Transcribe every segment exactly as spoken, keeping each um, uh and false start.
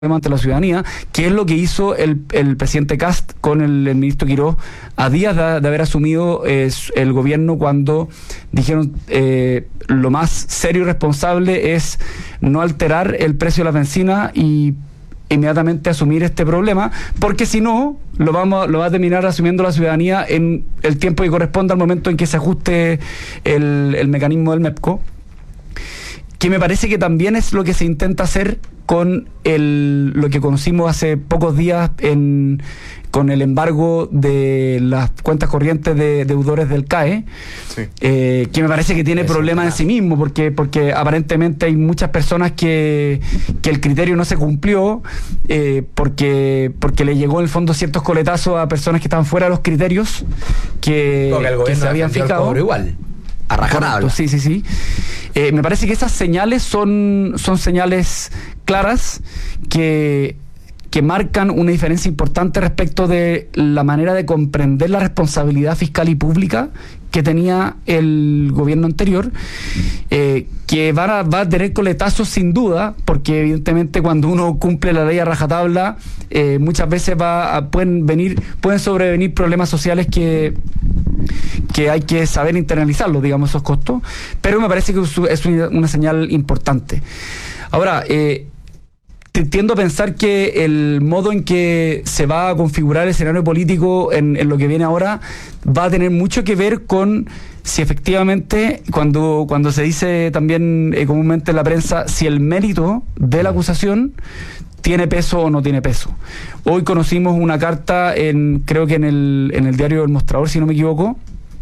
ante la ciudadanía, que es lo que hizo el, el presidente Kast con el, el ministro Quirós a días de, de haber asumido eh, el gobierno, cuando dijeron eh, lo más serio y responsable es no alterar el precio de la benzina y inmediatamente asumir este problema, porque si no, lo vamos lo va a terminar asumiendo la ciudadanía en el tiempo que corresponda al momento en que se ajuste el, el mecanismo del MEPCO, que me parece que también es lo que se intenta hacer con el, lo que conocimos hace pocos días en, con el embargo de las cuentas corrientes de deudores del C A E, sí. eh, que me parece que tiene problemas en sí mismo, porque, porque aparentemente hay muchas personas que, que el criterio no se cumplió, eh, porque, porque le llegó en el fondo ciertos coletazos a personas que estaban fuera de los criterios que, que se habían fijado. Igual. A rajatabla. Sí, sí, sí. Eh, me parece que esas señales son, son señales claras que, que marcan una diferencia importante respecto de la manera de comprender la responsabilidad fiscal y pública que tenía el gobierno anterior, eh, que va a, va a tener coletazos sin duda, porque evidentemente cuando uno cumple la ley a rajatabla, eh, muchas veces va a, pueden venir, pueden sobrevenir problemas sociales que que hay que saber internalizarlo, digamos, esos costos, pero me parece que es una, una señal importante. Ahora, eh, tiendo a pensar que el modo en que se va a configurar el escenario político en, en lo que viene ahora va a tener mucho que ver con si efectivamente, cuando, cuando se dice también eh, comúnmente en la prensa, si el mérito de la acusación tiene peso o no tiene peso. Hoy conocimos una carta, en creo que en el, en el diario El Mostrador, si no me equivoco,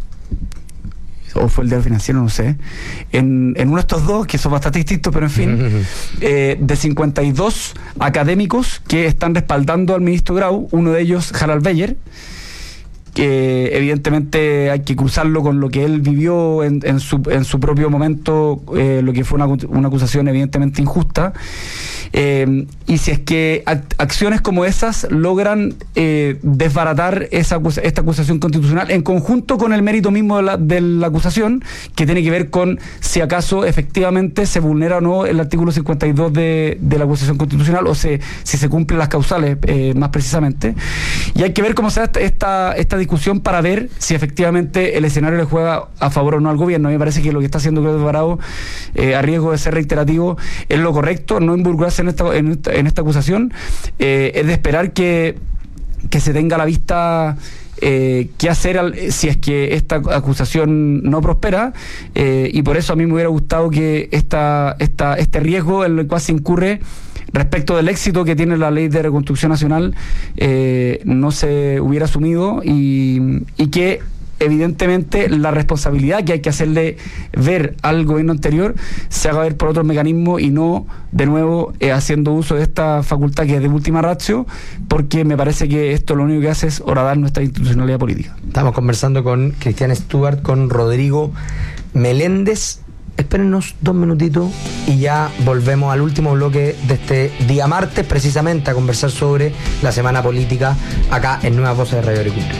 o fue el diario Financiero, no sé, en, en uno de estos dos, que son bastante distintos, pero en fin, eh, de cincuenta y dos académicos que están respaldando al ministro Grau, uno de ellos, Harald Beyer, que evidentemente hay que cruzarlo con lo que él vivió en, en, su, en su propio momento, eh, lo que fue una, una acusación evidentemente injusta, eh, y si es que ac- acciones como esas logran eh, desbaratar esa, esta acusación constitucional en conjunto con el mérito mismo de la, de la acusación, que tiene que ver con si acaso efectivamente se vulnera o no el artículo cincuenta y dos de, de la acusación constitucional, o se, si se cumplen las causales eh, más precisamente, y hay que ver cómo se da esta, esta discusión para ver si efectivamente el escenario le juega a favor o no al gobierno. A mí me parece que lo que está haciendo Claudio Alvarado, eh, a riesgo de ser reiterativo, es lo correcto, no involucrarse en esta, en esta, en esta acusación, eh, es de esperar que, que se tenga a la vista eh, qué hacer al, si es que esta acusación no prospera, eh, y por eso a mí me hubiera gustado que esta, esta, este riesgo en el cual se incurre respecto del éxito que tiene la Ley de Reconstrucción Nacional eh, no se hubiera asumido, y, y que evidentemente la responsabilidad que hay que hacerle ver al gobierno anterior se haga ver por otros mecanismos y no de nuevo eh, haciendo uso de esta facultad que es de última ratio, porque me parece que esto lo único que hace es horadar nuestra institucionalidad política. Estamos conversando con Cristian Stuart, con Rodrigo Meléndez. Espérennos dos minutitos y ya volvemos al último bloque de este día martes, precisamente a conversar sobre la semana política acá en Nuevas Voces de Radio Agricultura.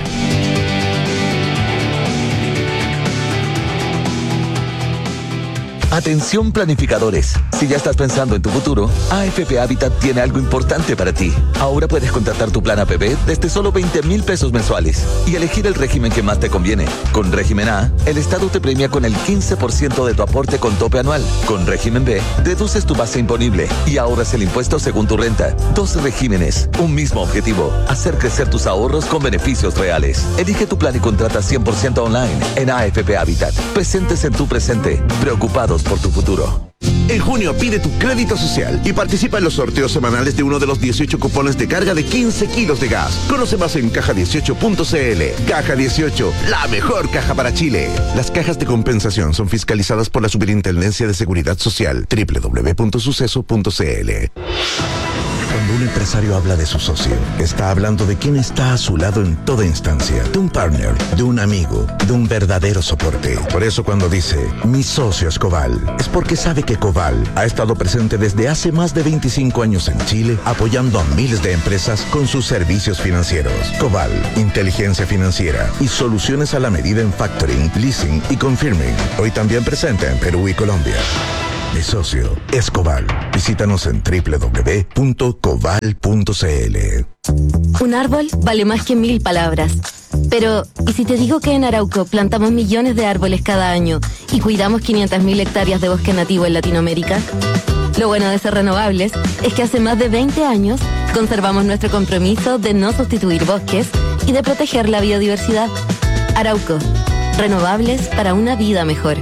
Atención planificadores, si ya estás pensando en tu futuro, A F P Habitat tiene algo importante para ti. Ahora puedes contratar tu plan A P B desde solo veinte mil pesos mensuales y elegir el régimen que más te conviene. Con régimen A, el Estado te premia con el quince por ciento de tu aporte con tope anual. Con régimen B, deduces tu base imponible y ahorras el impuesto según tu renta. Dos regímenes, un mismo objetivo: hacer crecer tus ahorros con beneficios reales. Elige tu plan y contrata cien por ciento online en A F P Habitat. Presentes en tu presente, preocupados por tu futuro. En junio pide tu crédito social y participa en los sorteos semanales de uno de los dieciocho cupones de carga de quince kilos de gas. Conoce más en caja dieciocho punto c l. Caja dieciocho, la mejor caja para Chile. Las cajas de compensación son fiscalizadas por la Superintendencia de Seguridad Social. doble u doble u doble u punto suceso punto c l. Cuando un empresario habla de su socio, está hablando de quien está a su lado en toda instancia, de un partner, de un amigo, de un verdadero soporte. Por eso cuando dice, mi socio es Coval, es porque sabe que Coval ha estado presente desde hace más de veinticinco años en Chile, apoyando a miles de empresas con sus servicios financieros. Coval, inteligencia financiera y soluciones a la medida en factoring, leasing y confirming. Hoy también presente en Perú y Colombia. Mi socio es Coval. Visítanos en doble u doble u doble u punto coval punto c l. Un árbol vale más que mil palabras. Pero, ¿y si te digo que en Arauco plantamos millones de árboles cada año y cuidamos quinientas mil hectáreas de bosque nativo en Latinoamérica? Lo bueno de ser renovables es que hace más de veinte años conservamos nuestro compromiso de no sustituir bosques y de proteger la biodiversidad. Arauco, renovables para una vida mejor.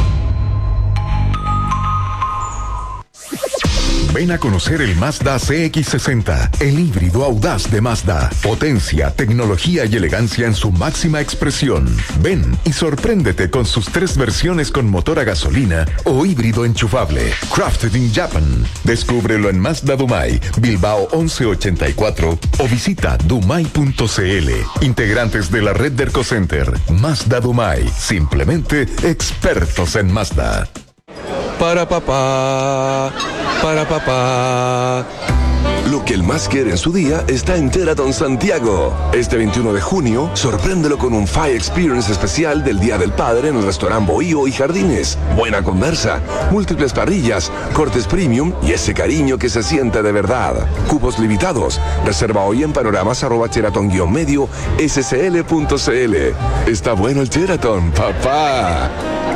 Ven a conocer el Mazda C X sesenta, el híbrido audaz de Mazda. Potencia, tecnología y elegancia en su máxima expresión. Ven y sorpréndete con sus tres versiones con motor a gasolina o híbrido enchufable. Crafted in Japan. Descúbrelo en Mazda Dumai, Bilbao once ochenta y cuatro o visita dumai punto c l. Integrantes de la red Derco Center. Mazda Dumai. Simplemente expertos en Mazda. Para papá, para papá. Lo que el más quiere en su día está en Teraton Santiago. Este veintiuno de junio, sorpréndelo con un Fire Experience especial del Día del Padre en el restaurante Bohío y Jardines. Buena conversa, múltiples parrillas, cortes premium y ese cariño que se siente de verdad. Cupos limitados. Reserva hoy en panoramas arroba teraton guión medio scl punto cl. Está bueno el Teraton, papá.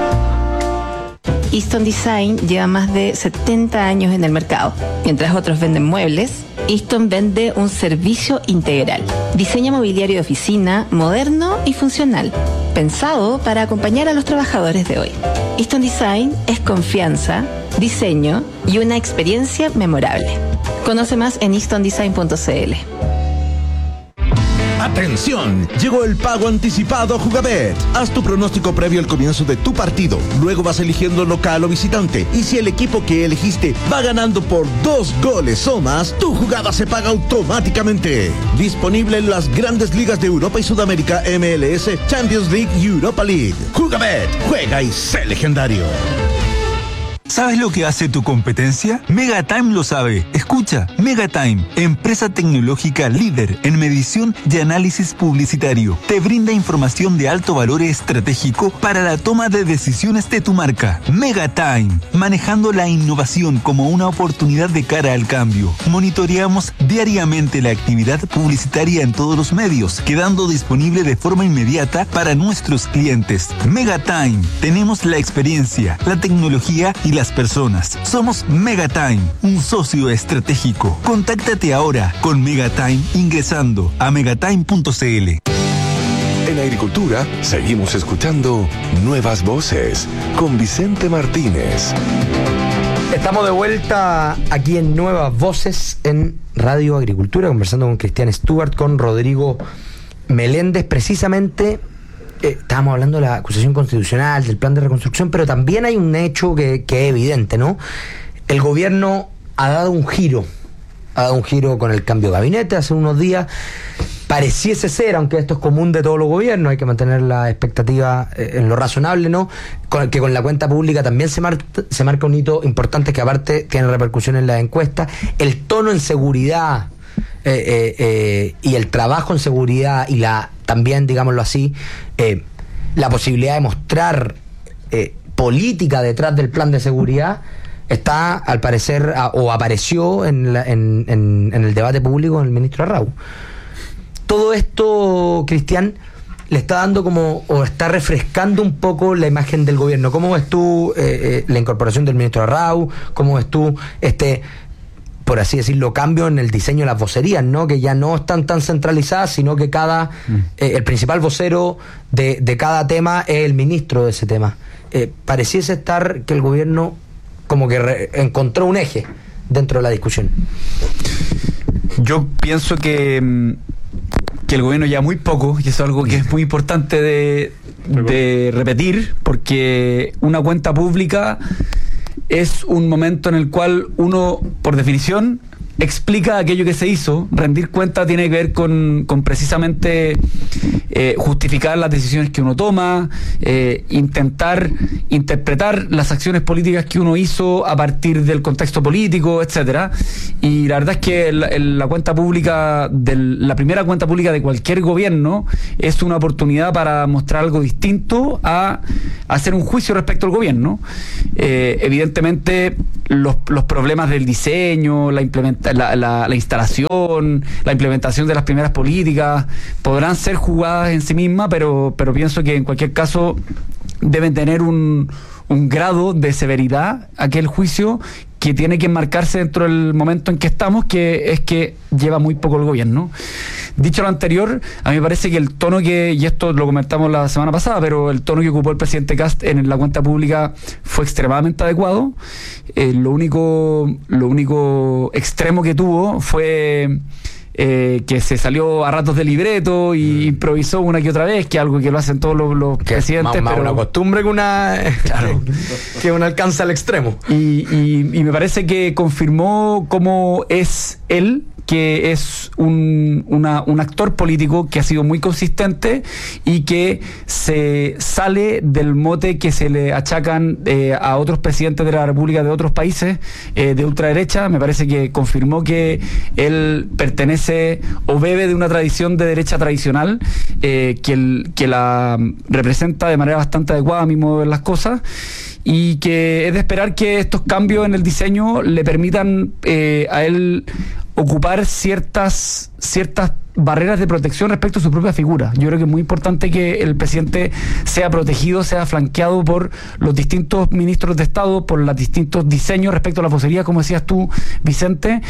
Easton Design lleva más de setenta años en el mercado. Mientras otros venden muebles, Easton vende un servicio integral. Diseño mobiliario de oficina, moderno y funcional, pensado para acompañar a los trabajadores de hoy. Easton Design es confianza, diseño y una experiencia memorable. Conoce más en easton design punto cl. ¡Atención! Llegó el pago anticipado Jugabet. Haz tu pronóstico previo al comienzo de tu partido. Luego vas eligiendo local o visitante. Y si el equipo que elegiste va ganando por dos goles o más, tu jugada se paga automáticamente. Disponible en las grandes ligas de Europa y Sudamérica, M L S, Champions League y Europa League. Jugabet. Juega y sé legendario. ¿Sabes lo que hace tu competencia? Megatime lo sabe. Escucha, Megatime, empresa tecnológica líder en medición y análisis publicitario. Te brinda información de alto valor estratégico para la toma de decisiones de tu marca. Megatime, manejando la innovación como una oportunidad de cara al cambio. Monitoreamos diariamente la actividad publicitaria en todos los medios, quedando disponible de forma inmediata para nuestros clientes. Megatime, tenemos la experiencia, la tecnología y la las personas. Somos Megatime, un socio estratégico. Contáctate ahora con Megatime ingresando a megatime punto cl. En agricultura, seguimos escuchando Nuevas Voces con Vicente Martínez. Estamos de vuelta aquí en Nuevas Voces en Radio Agricultura, conversando con Cristian Stuart, con Rodrigo Meléndez, precisamente. Eh, estábamos hablando de la acusación constitucional, del plan de reconstrucción, pero también hay un hecho que, que es evidente, ¿no? El gobierno ha dado un giro, ha dado un giro con el cambio de gabinete hace unos días. Pareciese ser, aunque esto es común de todos los gobiernos, hay que mantener la expectativa eh, en lo razonable, ¿no? Con, que con la cuenta pública también se, mar, se marca un hito importante que aparte tiene repercusión en las encuestas. El tono en seguridad eh, eh, eh, y el trabajo en seguridad y la también, digámoslo así, eh, la posibilidad de mostrar eh, política detrás del plan de seguridad está, al parecer, a, o apareció en, la, en, en, en el debate público con el ministro Arrau. Todo esto, Cristian, le está dando como, o está refrescando un poco la imagen del gobierno. ¿Cómo ves tú eh, eh, la incorporación del ministro Arrau? ¿Cómo ves tú este, por así decirlo, cambio en el diseño de las vocerías, ¿no? Que ya no están tan centralizadas, sino que cada mm. eh, el principal vocero de, de cada tema es el ministro de ese tema. Eh, pareciese estar que el gobierno como que re, encontró un eje dentro de la discusión. Yo pienso que, que el gobierno ya muy poco, y eso es algo que es muy importante de, de repetir, porque una cuenta pública es un momento en el cual uno, por definición, explica aquello que se hizo. Rendir cuenta tiene que ver con, con precisamente eh, justificar las decisiones que uno toma, eh, intentar interpretar las acciones políticas que uno hizo a partir del contexto político, etcétera. Y la verdad es que la, la cuenta pública, del, la primera cuenta pública de cualquier gobierno es una oportunidad para mostrar algo distinto a, a hacer un juicio respecto al gobierno. Eh, evidentemente los, los problemas del diseño, la, implementa, la, la, la instalación, la implementación de las primeras políticas podrán ser jugadas en sí mismas, pero, pero pienso que en cualquier caso deben tener un, un grado de severidad aquel juicio que tiene que enmarcarse dentro del momento en que estamos, que es que lleva muy poco el gobierno. Dicho lo anterior, a mí me parece que el tono que, y esto lo comentamos la semana pasada, pero el tono que ocupó el presidente Kast en la cuenta pública fue extremadamente adecuado. Eh, lo único, lo único extremo que tuvo fue Eh, que se salió a ratos de libreto y mm. improvisó una que otra vez, que es algo que lo hacen todos los, los que presidentes. Es más, pero más una costumbre que una claro, que uno alcanza al extremo. Y, y, y me parece que confirmó cómo es él, que es un, una, un actor político que ha sido muy consistente y que se sale del mote que se le achacan eh, a otros presidentes de la República de otros países eh, de ultraderecha. Me parece que confirmó que él pertenece o bebe de una tradición de derecha tradicional eh, que, el, que la representa de manera bastante adecuada a mi modo de ver las cosas, y que es de esperar que estos cambios en el diseño le permitan eh, a él ocupar ciertas ciertas barreras de protección respecto a su propia figura. Yo creo que es muy importante que el presidente sea protegido, sea flanqueado por los distintos ministros de Estado, por los distintos diseños respecto a la vocería, como decías tú, Vicente,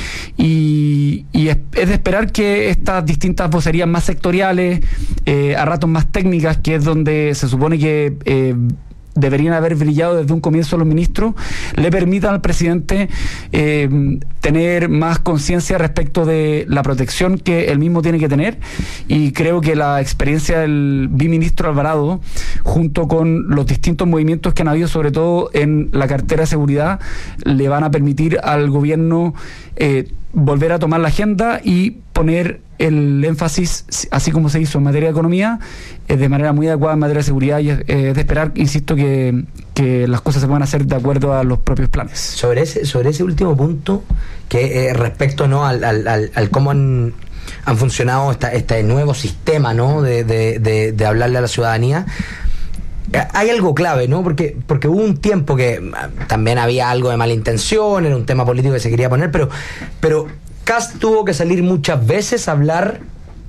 y, y es, es de esperar que estas distintas vocerías más sectoriales, eh, a ratos más técnicas, que es donde se supone que eh, deberían haber brillado desde un comienzo los ministros, le permitan al presidente eh, tener más conciencia respecto de la protección que él mismo tiene que tener. Y creo que la experiencia del biministro Alvarado, junto con los distintos movimientos que han habido, sobre todo en la cartera de seguridad, le van a permitir al gobierno eh, volver a tomar la agenda y poner el énfasis, así como se hizo en materia de economía, eh, de manera muy adecuada en materia de seguridad, y es eh, de esperar, insisto, que, que las cosas se puedan hacer de acuerdo a los propios planes. Sobre ese, sobre ese último punto, que eh, respecto no al, al, al, al cómo han, han funcionado esta, este nuevo sistema, ¿no?, de, de, de, de hablarle a la ciudadanía. Hay algo clave, ¿no? Porque, porque hubo un tiempo que también había algo de mala intención, era un tema político que se quería poner, pero, pero Kast tuvo que salir muchas veces a hablar,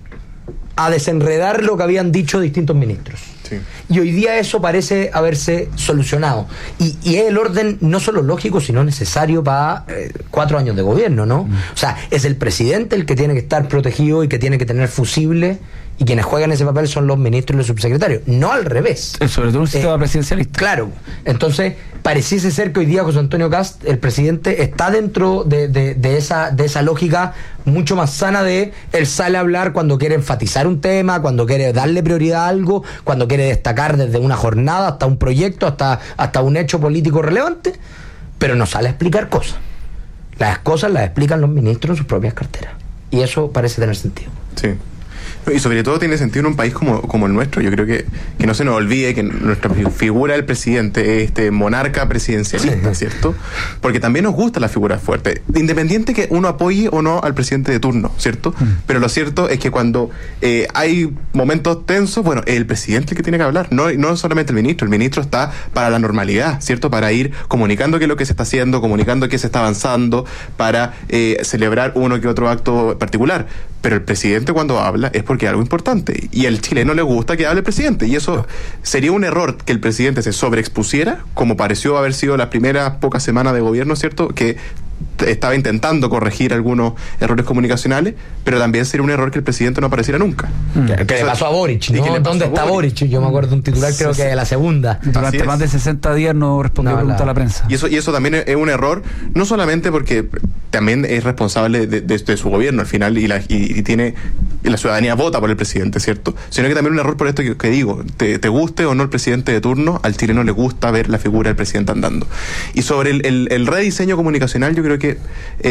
a desenredar lo que habían dicho distintos ministros. Sí. Y hoy día eso parece haberse solucionado. Y, y es el orden no solo lógico, sino necesario para eh, cuatro años de gobierno, ¿no? Mm. O sea, es el presidente el que tiene que estar protegido y que tiene que tener fusible, y quienes juegan ese papel son los ministros y los subsecretarios, no al revés. Sobre todo un sistema eh, presidencialista. Claro. Entonces, pareciese ser que hoy día José Antonio Kast, el presidente, está dentro de, de, de, esa, de esa lógica mucho más sana de él sale a hablar cuando quiere enfatizar un tema, cuando quiere darle prioridad a algo, cuando quiere destacar desde una jornada hasta un proyecto, hasta, hasta un hecho político relevante, pero no sale a explicar cosas. Las cosas las explican los ministros en sus propias carteras. Y eso parece tener sentido. Sí. Y sobre todo tiene sentido en un país como, como el nuestro. Yo creo que, que no se nos olvide que nuestra figura del presidente es este monarca presidencialista, sí, ¿cierto? Porque también nos gusta la figura fuerte, independiente que uno apoye o no al presidente de turno, ¿cierto? Mm. Pero lo cierto es que cuando eh, hay momentos tensos, bueno, es el presidente el que tiene que hablar, no, no solamente el ministro. El ministro está para la normalidad, ¿cierto? Para ir comunicando qué es lo que se está haciendo, comunicando qué se está avanzando, para eh, celebrar uno que otro acto particular. Pero el presidente, cuando habla, es porque es algo importante, y al chileno le gusta que hable el presidente, y eso sería un error que el presidente se sobreexpusiera, como pareció haber sido las primeras pocas semanas de gobierno, ¿cierto?, que estaba intentando corregir algunos errores comunicacionales, pero también sería un error que el presidente no apareciera nunca. Mm. Que, que le pasó a Boric, ¿no? ¿Dónde está Boric? Boric? Yo me acuerdo de un titular, creo sí, que de la segunda. Durante más de sesenta días no respondió no, pregunta la... a la prensa. Y eso, y eso también es un error, no solamente porque también es responsable de, de, de su gobierno al final, y, la, y, y tiene y la ciudadanía vota por el presidente, ¿cierto? Sino que también un error por esto que, que digo, te, te guste o no el presidente de turno, al chileno le gusta ver la figura del presidente andando. Y sobre el, el, el rediseño comunicacional, yo creo que eh,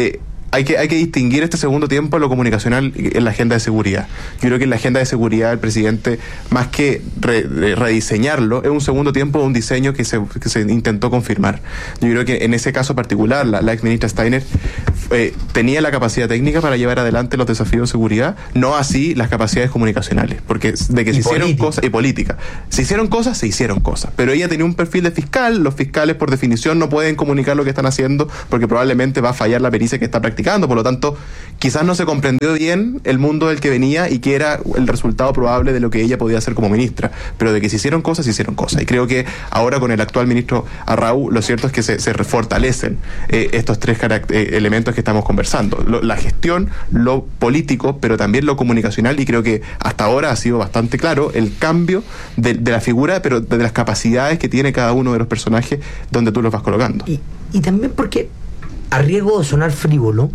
Hay que, hay que distinguir este segundo tiempo en lo comunicacional en la agenda de seguridad. Yo creo que en la agenda de seguridad el presidente, más que re, re, rediseñarlo, es un segundo tiempo de un diseño que se, que se intentó confirmar. Yo creo que en ese caso particular, la, la ex ministra Steiner eh, tenía la capacidad técnica para llevar adelante los desafíos de seguridad, no así las capacidades comunicacionales, porque de que se hicieron política. cosas, y política, se hicieron cosas, se hicieron cosas, pero ella tenía un perfil de fiscal, los fiscales por definición no pueden comunicar lo que están haciendo porque probablemente va a fallar la pericia que está practicando. Por lo tanto, quizás no se comprendió bien el mundo del que venía y que era el resultado probable de lo que ella podía hacer como ministra, pero de que se hicieron cosas, se hicieron cosas. Y creo que ahora con el actual ministro Arrau, lo cierto es que se, se fortalecen eh, estos tres eh, elementos que estamos conversando. Lo, la gestión, lo político, pero también lo comunicacional, y creo que hasta ahora ha sido bastante claro el cambio de, de la figura, pero de las capacidades que tiene cada uno de los personajes donde tú los vas colocando. Y, y también porque, a riesgo de sonar frívolo,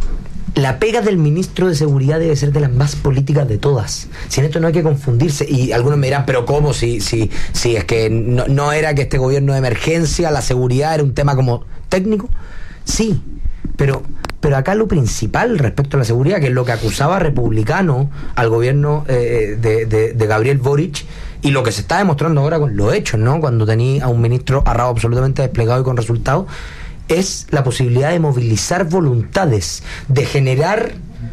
la pega del ministro de Seguridad debe ser de las más políticas de todas. Si en esto no hay que confundirse. Y algunos me dirán, pero ¿cómo? Si, si, si es que no, no era que este gobierno de emergencia, la seguridad era un tema como técnico. Sí, pero, pero acá lo principal respecto a la seguridad, que es lo que acusaba republicano al gobierno eh, de, de, de Gabriel Boric, y lo que se está demostrando ahora con los hechos, ¿no? Cuando tenía a un ministro Arrau absolutamente desplegado y con resultados, es la posibilidad de movilizar voluntades, de generar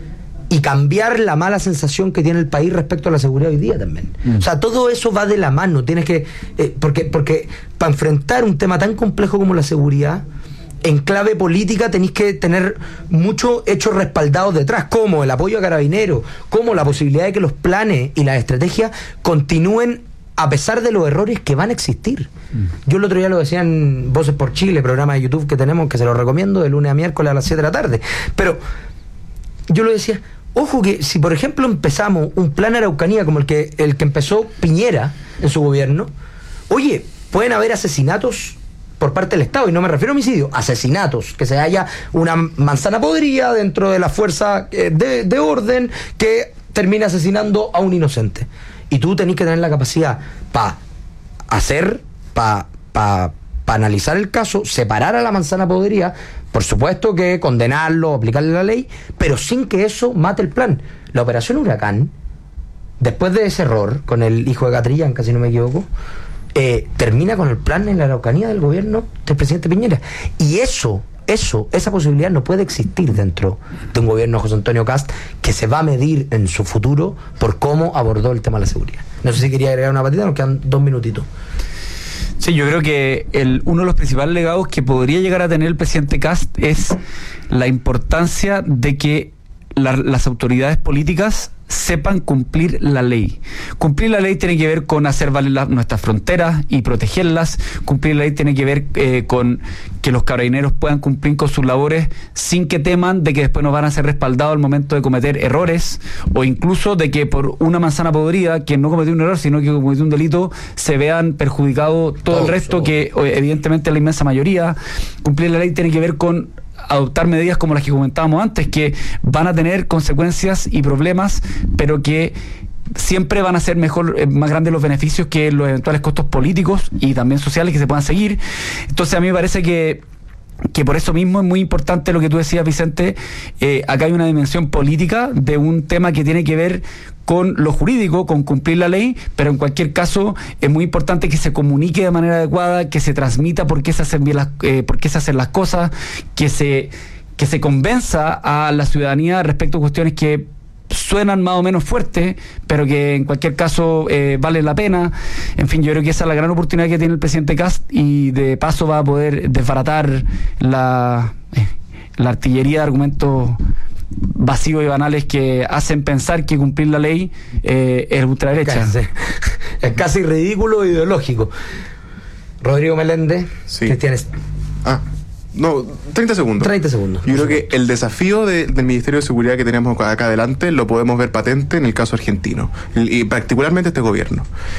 y cambiar la mala sensación que tiene el país respecto a la seguridad hoy día también. Mm. O sea, todo eso va de la mano. Tienes que eh, porque porque para enfrentar un tema tan complejo como la seguridad, en clave política tenéis que tener muchos hechos respaldados detrás, como el apoyo a Carabineros, como la posibilidad de que los planes y las estrategias continúen a pesar de los errores que van a existir. Mm. Yo el otro día lo decía en Voces por Chile, programa de YouTube que tenemos, que se lo recomiendo, de lunes a miércoles a las siete de la tarde. Pero yo lo decía, ojo que si por ejemplo empezamos un plan Araucanía como el que, el que empezó Piñera en su gobierno, oye, pueden haber asesinatos por parte del Estado, y no me refiero a homicidios, asesinatos, que se haya una manzana podrida dentro de la fuerza de, de orden que termina asesinando a un inocente. Y tú tenés que tener la capacidad para hacer, para pa, pa analizar el caso, separar a la manzana podrida, por supuesto que condenarlo, aplicarle la ley, pero sin que eso mate el plan. La operación Huracán, después de ese error con el hijo de Catrillanca, si no me equivoco, eh, termina con el plan en la Araucanía del gobierno del presidente Piñera. Y eso... Eso, esa posibilidad no puede existir dentro de un gobierno de José Antonio Kast, que se va a medir en su futuro por cómo abordó el tema de la seguridad. No sé si quería agregar una patita, nos quedan dos minutitos. Sí, yo creo que el, uno de los principales legados que podría llegar a tener el presidente Kast es la importancia de que la, las autoridades políticas sepan cumplir la ley. Cumplir la ley tiene que ver con hacer valer la, nuestras fronteras y protegerlas. Cumplir la ley tiene que ver eh, con que los carabineros puedan cumplir con sus labores sin que teman de que después no van a ser respaldados al momento de cometer errores, o incluso de que por una manzana podrida, quien no cometió un error sino que cometió un delito, se vean perjudicados todo, todo el resto, todo. Que evidentemente la inmensa mayoría. Cumplir la ley tiene que ver con adoptar medidas como las que comentábamos antes, que van a tener consecuencias y problemas, pero que siempre van a ser mejor, eh, más grandes los beneficios que los eventuales costos políticos y también sociales que se puedan seguir. Entonces a mí me parece que que por eso mismo es muy importante lo que tú decías, Vicente. Eh, acá hay una dimensión política de un tema que tiene que ver con lo jurídico, con cumplir la ley, pero en cualquier caso es muy importante que se comunique de manera adecuada, que se transmita por qué se hacen bien las, eh, por qué se hacen las cosas, que se que se convenza a la ciudadanía respecto a cuestiones que suenan más o menos fuertes, pero que en cualquier caso eh, valen la pena. En fin, yo creo que esa es la gran oportunidad que tiene el presidente Kast, y de paso va a poder desbaratar la, eh, la artillería de argumentos vacíos y banales que hacen pensar que cumplir la ley eh, es ultraderecha. Casi, es casi ridículo e ideológico. Rodrigo Meléndez, sí. ¿qué tienes? Ah, no, treinta segundos. treinta segundos. Yo creo que el desafío de, del Ministerio de Seguridad que tenemos acá adelante lo podemos ver patente en el caso argentino, y, y particularmente este gobierno.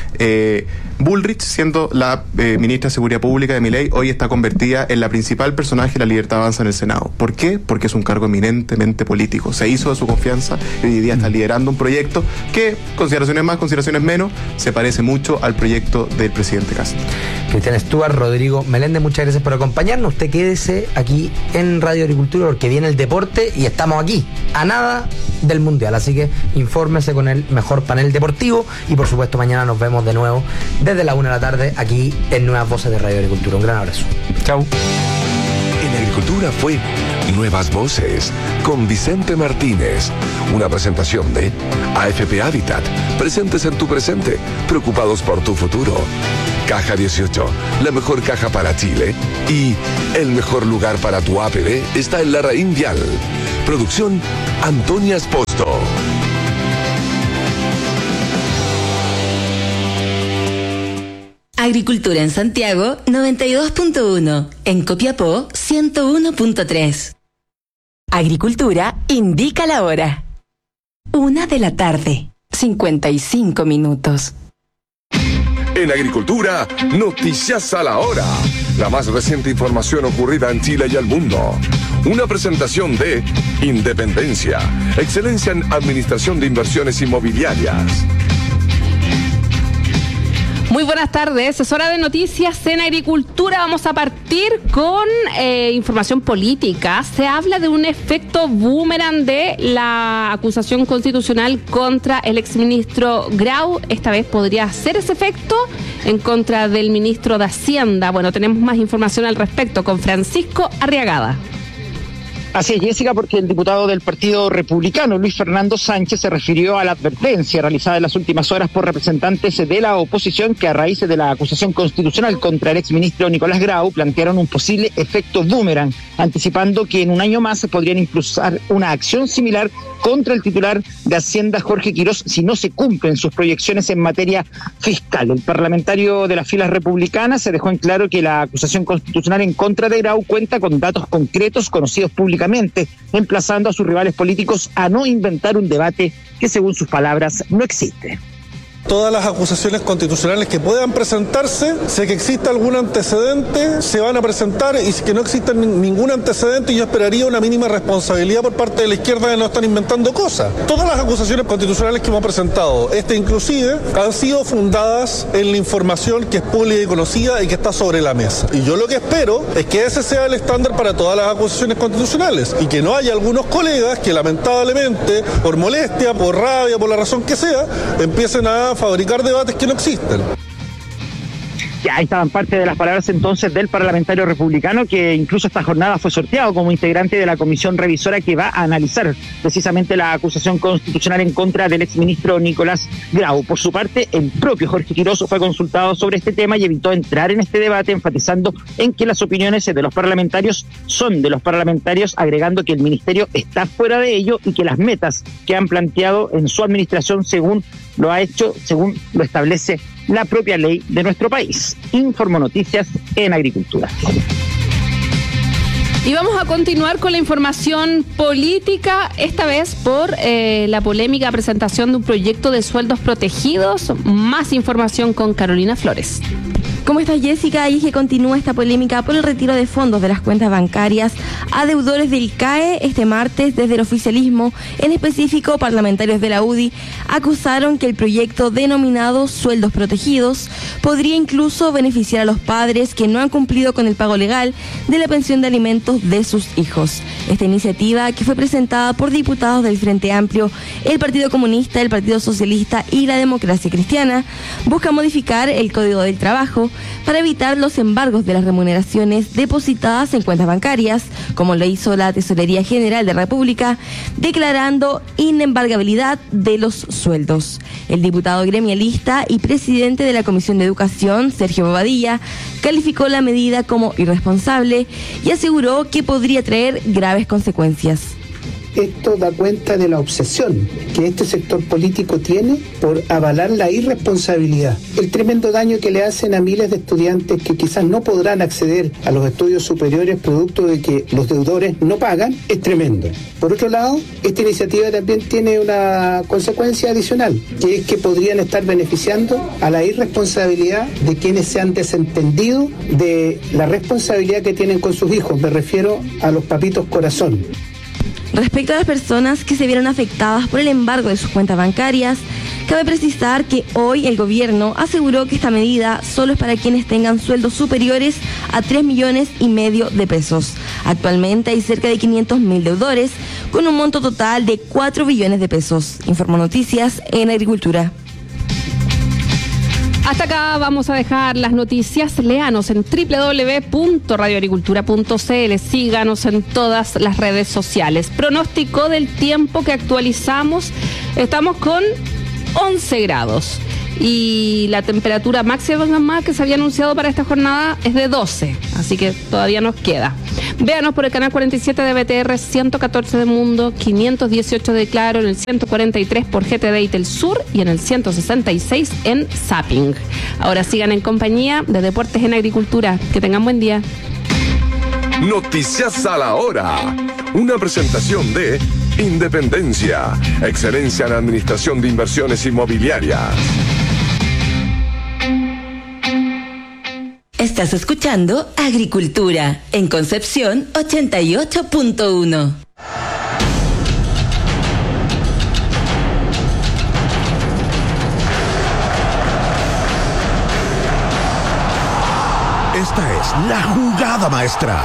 Eh, Bullrich, siendo la eh, ministra de Seguridad Pública de Milei, hoy está convertida en la principal personaje de la Libertad Avanza en el Senado. ¿Por qué? Porque es un cargo eminentemente político. Se hizo de su confianza y hoy día está liderando un proyecto que, consideraciones más, consideraciones menos, se parece mucho al proyecto del presidente Kast. Cristian Stuart, Rodrigo Meléndez, muchas gracias por acompañarnos. Usted quédese quédese aquí en Radio Agricultura porque viene el deporte y estamos aquí, a nada del Mundial. Así que infórmese con el mejor panel deportivo y por supuesto mañana nos vemos de nuevo desde la una de la tarde aquí en Nuevas Voces de Radio Agricultura. Un gran abrazo. Chau. En Agricultura fue Nuevas Voces con Vicente Martínez. Una presentación de A F P Habitat. Presentes en tu presente, preocupados por tu futuro. Caja dieciocho, la mejor caja para Chile. Y el mejor lugar para tu A P B está en Larraín Vial. Producción Antonia Esposto. Agricultura en Santiago noventa y dos punto uno, en Copiapó ciento uno punto tres. Agricultura indica la hora. Una de la tarde, cincuenta y cinco minutos. En Agricultura, noticias a la hora. La más reciente información ocurrida en Chile y el mundo. Una presentación de Independencia, excelencia en administración de inversiones inmobiliarias. Muy buenas tardes, es hora de noticias en Agricultura. Vamos a partir con eh, información política. Se habla de un efecto boomerang de la acusación constitucional contra el exministro Grau. Esta vez podría ser ese efecto en contra del ministro de Hacienda. Bueno, tenemos más información al respecto con Francisco Arriagada. Así es, Jessica, porque el diputado del Partido Republicano, Luis Fernando Sánchez, se refirió a la advertencia realizada en las últimas horas por representantes de la oposición que a raíz de la acusación constitucional contra el exministro Nicolás Grau plantearon un posible efecto boomerang, anticipando que en un año más se podrían impulsar una acción similar contra el titular de Hacienda, Jorge Quirós, si no se cumplen sus proyecciones en materia fiscal. El parlamentario de las filas republicanas se dejó en claro que la acusación constitucional en contra de Grau cuenta con datos concretos conocidos públicamente, emplazando a sus rivales políticos a no inventar un debate que, según sus palabras, no existe. Todas las acusaciones constitucionales que puedan presentarse, sé que existe algún antecedente, se van a presentar, y si que no existe ningún antecedente, yo esperaría una mínima responsabilidad por parte de la izquierda de no estar inventando cosas. Todas las acusaciones constitucionales que hemos presentado, este inclusive, han sido fundadas en la información que es pública y conocida y que está sobre la mesa. Y yo lo que espero es que ese sea el estándar para todas las acusaciones constitucionales y que no haya algunos colegas que lamentablemente, por molestia, por rabia, por la razón que sea, empiecen a fabricar debates que no existen. Ya, ahí estaban parte de las palabras entonces del parlamentario republicano, que incluso esta jornada fue sorteado como integrante de la comisión revisora que va a analizar precisamente la acusación constitucional en contra del exministro Nicolás Grau. Por su parte, el propio Jorge Quirós fue consultado sobre este tema y evitó entrar en este debate, enfatizando en que las opiniones de los parlamentarios son de los parlamentarios, agregando que el ministerio está fuera de ello y que las metas que han planteado en su administración, según lo ha hecho, según lo establece la propia ley de nuestro país. Informo Noticias en Agricultura. Y vamos a continuar con la información política, esta vez por eh, la polémica presentación de un proyecto de sueldos protegidos. Más información con Carolina Flores. ¿Cómo estás, Jessica? Y es que continúa esta polémica por el retiro de fondos de las cuentas bancarias a deudores del C A E. Este martes, desde el oficialismo, en específico parlamentarios de la U D I, acusaron que el proyecto denominado Sueldos Protegidos podría incluso beneficiar a los padres que no han cumplido con el pago legal de la pensión de alimentos de sus hijos. Esta iniciativa, que fue presentada por diputados del Frente Amplio, el Partido Comunista, el Partido Socialista y la Democracia Cristiana, busca modificar el Código del Trabajo para evitar los embargos de las remuneraciones depositadas en cuentas bancarias, como lo hizo la Tesorería General de la República, declarando inembargabilidad de los sueldos. El diputado gremialista y presidente de la Comisión de Educación, Sergio Bobadilla, calificó la medida como irresponsable y aseguró que podría traer graves consecuencias. Esto da cuenta de la obsesión que este sector político tiene por avalar la irresponsabilidad, el tremendo daño que le hacen a miles de estudiantes que quizás no podrán acceder a los estudios superiores producto de que los deudores no pagan, es tremendo. Por otro lado, esta iniciativa también tiene una consecuencia adicional, que es que podrían estar beneficiando a la irresponsabilidad de quienes se han desentendido de la responsabilidad que tienen con sus hijos. Me refiero a los papitos corazón. Respecto a las personas que se vieron afectadas por el embargo de sus cuentas bancarias, cabe precisar que hoy el gobierno aseguró que esta medida solo es para quienes tengan sueldos superiores a tres millones y medio de pesos. Actualmente hay cerca de quinientos mil deudores, con un monto total de cuatro billones de pesos. Informo Noticias en Agricultura. Hasta acá vamos a dejar las noticias. Léanos en doble u doble u doble u punto radio agricultura punto c l. Síganos en todas las redes sociales. Pronóstico del tiempo que actualizamos. Estamos con once grados. Y la temperatura máxima que se había anunciado para esta jornada es de doce. Así que todavía nos queda. Véanos por el canal cuarenta y siete de B T R, ciento catorce de Mundo, quinientos dieciocho de Claro, en el ciento cuarenta y tres por G T D y Telsur y en el ciento sesenta y seis en Zapping. Ahora sigan en compañía de Deportes en Agricultura. Que tengan buen día. Noticias a la hora. Una presentación de Independencia, excelencia en administración de inversiones inmobiliarias. Estás escuchando Agricultura en Concepción ochenta y ocho punto uno. Esta es la jugada maestra.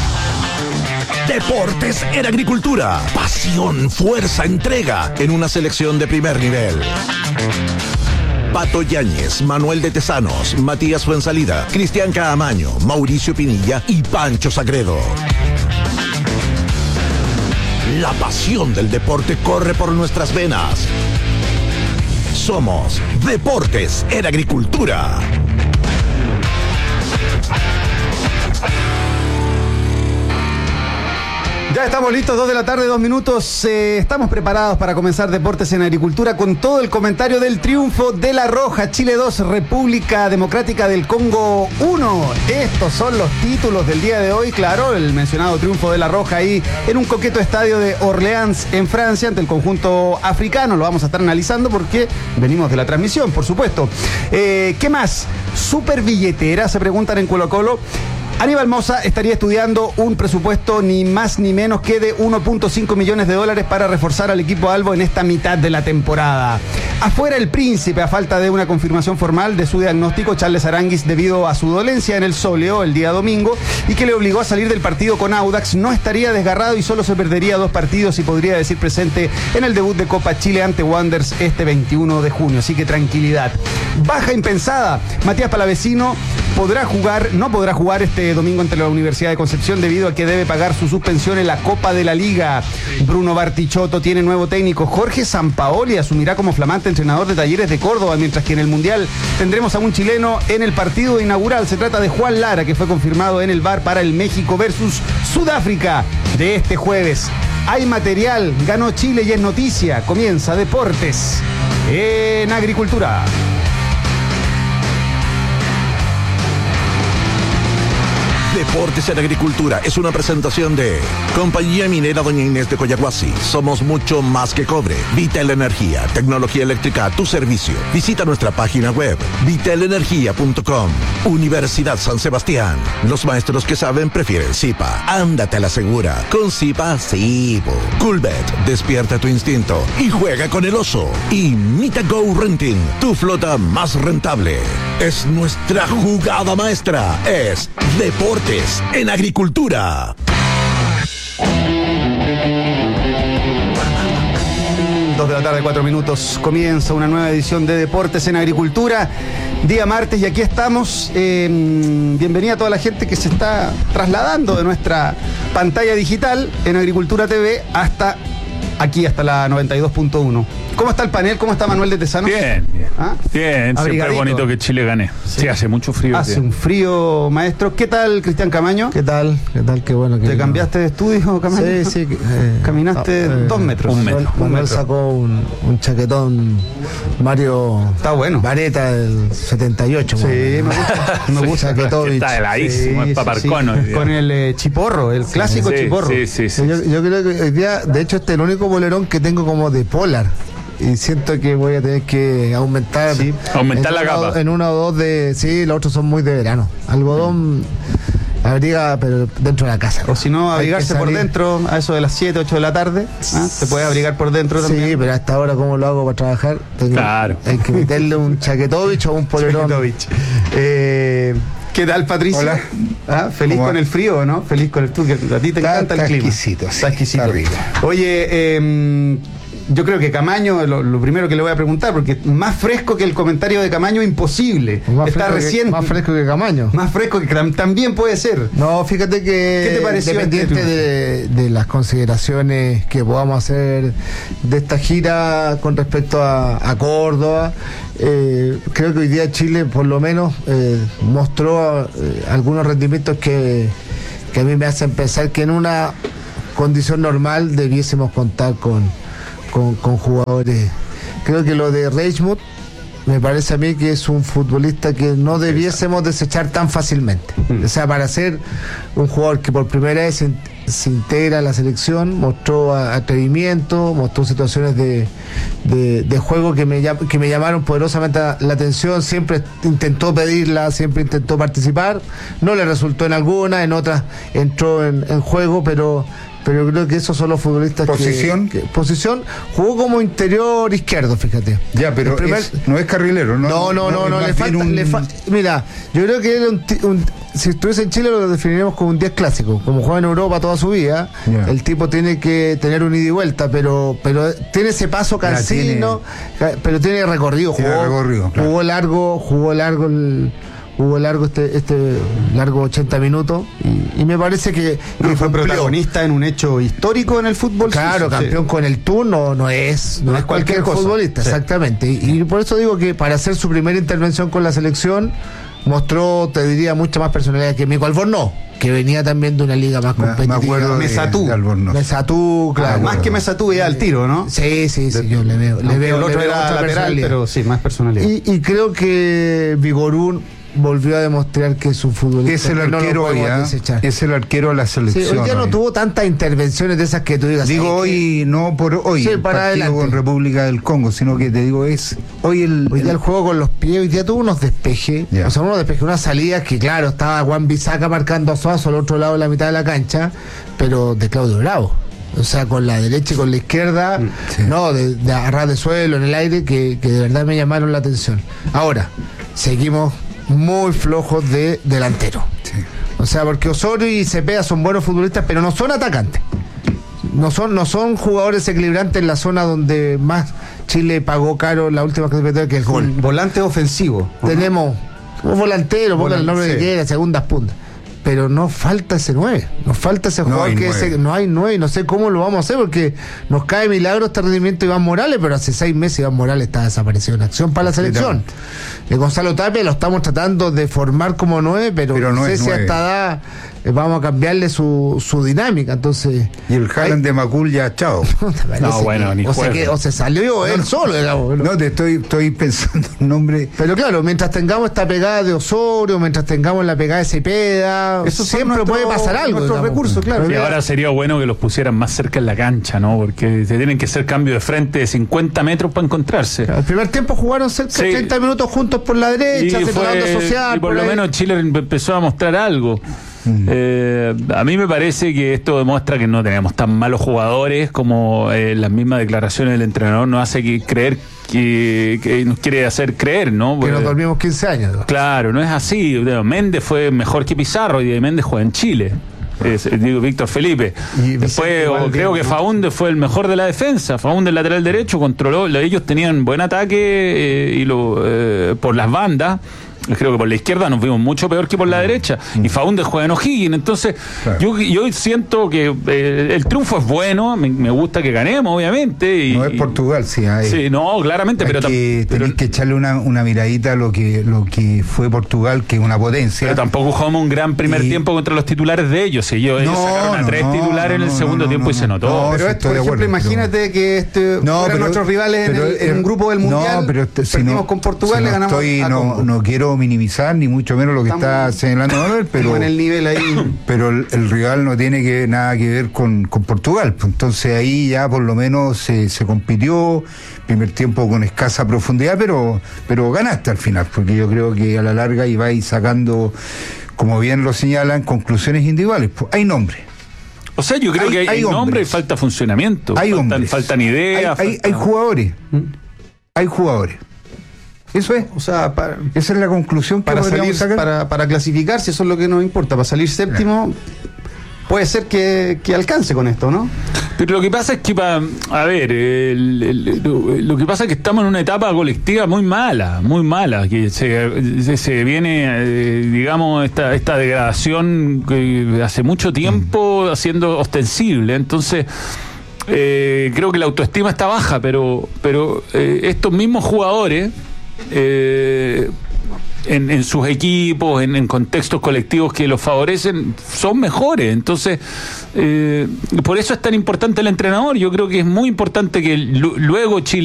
Deportes en Agricultura. Pasión, fuerza, entrega en una selección de primer nivel. Pato Yáñez, Manuel de Tesanos, Matías Fuensalida, Cristian Caamaño, Mauricio Pinilla y Pancho Sagredo. La pasión del deporte corre por nuestras venas. Somos Deportes en Agricultura. Ya estamos listos, dos de la tarde, dos minutos. Eh, estamos preparados para comenzar Deportes en Agricultura con todo el comentario del triunfo de La Roja. Chile dos, República Democrática del Congo uno. Estos son los títulos del día de hoy. Claro, el mencionado triunfo de La Roja ahí en un coqueto estadio de Orleans, en Francia, ante el conjunto africano. Lo vamos a estar analizando porque venimos de la transmisión, por supuesto. Eh, ¿Qué más? Super billetera, se preguntan en Colo Colo. Aníbal Mosa estaría estudiando un presupuesto ni más ni menos que de uno punto cinco millones de dólares para reforzar al equipo Albo en esta mitad de la temporada. Afuera el Príncipe, a falta de una confirmación formal de su diagnóstico, Charles Aranguis, debido a su dolencia en el sóleo el día domingo y que le obligó a salir del partido con Audax, no estaría desgarrado y solo se perdería dos partidos y podría decir presente en el debut de Copa Chile ante Wanderers este veintiuno de junio. Así que tranquilidad. Baja impensada. Matías Palavecino podrá jugar, no podrá jugar este domingo ante la Universidad de Concepción debido a que debe pagar su suspensión en la Copa de la Liga. Bruno Bartichotto tiene nuevo técnico. Jorge Sampaoli asumirá como flamante entrenador de Talleres de Córdoba, mientras que en el Mundial tendremos a un chileno en el partido inaugural. Se trata de Juan Lara, que fue confirmado en el V A R para el México versus Sudáfrica de este jueves. Hay material, ganó Chile y es noticia. Comienza Deportes en Agricultura. Deportes en Agricultura es una presentación de Compañía Minera Doña Inés de Coyahuasi. Somos mucho más que cobre. Vitel Energía, tecnología eléctrica a tu servicio. Visita nuestra página web vitel energía punto com. Universidad San Sebastián. Los maestros que saben prefieren Zipa. Ándate a la segura. Con Zipa, sí. Coolbet, despierta tu instinto y juega con el oso. Y Mita Go Renting, tu flota más rentable. Es nuestra jugada maestra. Es Deportes en Agricultura. Dos de la tarde, cuatro minutos. Comienza una nueva edición de Deportes en Agricultura. Día martes y aquí estamos. Eh, bienvenida a toda la gente que se está trasladando de nuestra pantalla digital en Agricultura T V hasta aquí, hasta la noventa y dos punto uno. ¿Cómo está el panel? ¿Cómo está Manuel de Tesanos? Bien, bien. ¿Ah? Bien, siempre es bonito que Chile gane. Sí, sí, hace mucho frío. Hace un frío, maestro. ¿Qué tal, Cristian Camaño? ¿Qué tal? ¿Qué tal? Qué bueno que... ¿Te cambiaste de estudio, Camaño? Sí, sí. Eh, Caminaste no, eh, dos metros. Un metro. Manuel, Manuel sacó un, un chaquetón Mario... Está bueno. Vareta del setenta y ocho. Sí, me gusta. Me gusta. Está heladísimo, sí, es paparcono. Sí, sí. Con el eh, chiporro, el clásico sí, chiporro. Sí, sí, sí. Yo, yo creo que hoy día, de hecho, este es el único bolerón que tengo como de polar. Y siento que voy a tener que aumentar sí, aumentar la una, capa en uno o dos de, sí, los otros son muy de verano, algodón abriga pero dentro de la casa, o si no abrigarse por dentro a eso de las siete, ocho de la tarde, ¿ah? Se puede abrigar por dentro también. Sí, pero hasta ahora cómo lo hago para trabajar. Tengo, claro, hay que meterle un chaquetovich o un polerón. eh, ¿Qué tal, Patricio? Hola. Ah, ¿feliz con el frío, no? Feliz con el tú, que a ti te está, encanta está el clima. Exquisito, sí, está exquisito. Está rico. Oye, eh, yo creo que Camaño, lo, lo primero que le voy a preguntar, porque más fresco que el comentario de Camaño, imposible. Más está recién. Que, más fresco que Camaño. Más fresco que también puede ser. No, fíjate que ¿Qué te pareció independiente este de, de las consideraciones que podamos hacer de esta gira con respecto a, a Córdoba, eh, creo que hoy día Chile por lo menos eh, mostró eh, algunos rendimientos que, que a mí me hacen pensar que en una condición normal debiésemos contar con Con, con jugadores. Creo que lo de Reichmuth me parece a mí que es un futbolista que no debiésemos desechar tan fácilmente. O sea, para ser un jugador que por primera vez se, se integra a la selección, mostró atrevimiento, mostró situaciones de, de, de juego que me, que me llamaron poderosamente la atención. Siempre intentó pedirla, siempre intentó participar, no le resultó en alguna, en otras entró en, en juego, pero pero creo que esos son los futbolistas ¿Posición? que, que posición jugó como interior izquierdo, fíjate. Ya, pero primer, es, no es carrilero, ¿no? No, no, no, no, no le, falta, un... le falta. Mira, yo creo que era un, un, si estuviese en Chile lo definiríamos como un diez clásico, como juega en Europa toda su vida. Yeah. El tipo tiene que tener un ida y vuelta, pero pero tiene ese paso cansino, tiene, pero tiene recorrido, jugó, tiene recorrido, claro. jugó largo, jugó largo el Hubo largo este este largo ochenta minutos y, y me parece que, no, que fue cumplió. Protagonista en un hecho histórico en el fútbol. Claro, suizo, campeón sí. con el Tour no, no es no, no es cualquier, cualquier futbolista, sí. exactamente. Y, y por eso digo que para hacer su primera intervención con la selección mostró, te diría, mucha más personalidad que Mico Albornoz, que venía también de una liga más competitiva. Me acuerdo Mesatú. Mesatú, claro. Ah, más que Mesatú es al tiro, ¿no? Sí, sí, sí, yo le veo. Le veo el otro le veo era lateral, pero sí, más personalidad. Y, y creo que Vigorún volvió a demostrar que su futbolista es el arquero hoy, ¿eh? Es el arquero de la selección. Sí, hoy ya no hoy. tuvo tantas intervenciones de esas que tú digas. Digo hoy, que... no por hoy, sí, el para partido adelante. con República del Congo, sino que te digo es hoy el... Hoy el, el juego con los pies, hoy día tuvo unos despejes, yeah. o sea, unos despejes, unas salidas que claro, estaba Juan Bisaca marcando a Suazo al otro lado de la mitad de la cancha, pero de Claudio Bravo. O sea, con la derecha y con la izquierda, sí. no, de, de agarrar de suelo en el aire, que, que de verdad me llamaron la atención. Ahora, seguimos muy flojos de delantero. Sí. O sea, porque Osorio y Cepeda son buenos futbolistas, pero no son atacantes. No son, no son jugadores equilibrantes en la zona donde más Chile pagó caro la última clasificatoria, que es el gol. Volante ofensivo. Tenemos un volantero, pongan el nombre sí. que quiera, segundas puntas. Pero no falta ese nueve, nos falta ese jugador no que ese, no hay nueve, no sé cómo lo vamos a hacer porque nos cae milagro este rendimiento de Iván Morales, pero hace seis meses Iván Morales está desaparecido en acción para la selección. Eh, Gonzalo Tapia lo estamos tratando de formar como nueve, pero, pero no, no sé si hasta da eh, vamos a cambiarle su, su dinámica, entonces. Y el Haaland de Macul ya chao. No, bueno, que, ni o, se que, o se salió no, él no, solo, digamos. No, te estoy, estoy pensando un nombre. Pero claro, mientras tengamos esta pegada de Osorio, mientras tengamos la pegada de Cepeda, eso siempre nuestro, puede pasar algo. Nuestros recursos, claro. Y ahora sería bueno que los pusieran más cerca en la cancha, ¿no? Porque se tienen que hacer cambio de frente de cincuenta metros para encontrarse. Claro, el primer tiempo jugaron cerca de sí. treinta minutos juntos por la derecha, y, fue, social, y por, por lo ahí. menos Chile empezó a mostrar algo. Mm. Eh, a mí me parece que esto demuestra que no tenemos tan malos jugadores como eh, las mismas declaraciones del entrenador nos hace que creer que, que nos quiere hacer creer, ¿no? Porque, que nos dormimos quince años. ¿no? Claro, no es así. Méndez fue mejor que Pizarro y Méndez juega en Chile. Es, digo, Víctor Felipe. Y después o, creo que Faúndez fue el mejor de la defensa. Faúndez, lateral derecho, controló. Ellos tenían buen ataque eh, y lo eh, por las bandas. Creo que por la izquierda nos vimos mucho peor que por la derecha. Y Faúndez juega en O'Higgins. Entonces, claro. yo, yo siento que eh, el triunfo es bueno. Me, me gusta que ganemos, obviamente. Y, no es Portugal, sí. Hay, sí, no, claramente. Hay pero que, pero, tenés que echarle una, una miradita a lo que, lo que fue Portugal, que es una potencia. Pero tampoco jugamos un gran primer y... tiempo contra los titulares de ellos. Y ellos, no, ellos sacaron no, a tres no, titulares no, en el segundo no, tiempo no, y se notó. No, pero esto, por ejemplo, acuerdo, imagínate pero... que este no, fueran pero, nuestros rivales pero, en, el, en un grupo del Mundial. No, pero este, si perdimos no, con Portugal, si le no ganamos estoy, a no, no quiero minimizar ni mucho menos lo que estamos, está señalando Manuel, pero en el nivel ahí. Pero el, el rival no tiene que nada que ver con, con Portugal. Entonces ahí ya por lo menos se, se compitió, primer tiempo con escasa profundidad, pero, pero ganaste al final, porque yo creo que a la larga ibais sacando, como bien lo señalan, conclusiones individuales. Hay nombres. O sea, yo creo hay, que hay, hay nombre y falta funcionamiento. Hay faltan, hombres. Faltan ideas. Hay, hay, faltan... hay jugadores. ¿Mm? Hay jugadores. Eso es. O sea, para, esa es la conclusión que para salir, sacar. para, para clasificar, si eso es lo que nos importa, para salir séptimo, puede ser que, que alcance con esto, ¿no? Pero lo que pasa es que, pa, a ver, el, el, lo, lo que pasa es que estamos en una etapa colectiva muy mala, muy mala, que se, se viene, eh, digamos, esta, esta degradación que hace mucho tiempo haciendo ostensible. Entonces, eh, creo que la autoestima está baja, pero, pero eh, estos mismos jugadores... Eh, En, en sus equipos, en, en contextos colectivos que los favorecen, son mejores. Entonces, eh, por eso es tan importante el entrenador. Yo creo que es muy importante que l- luego Chile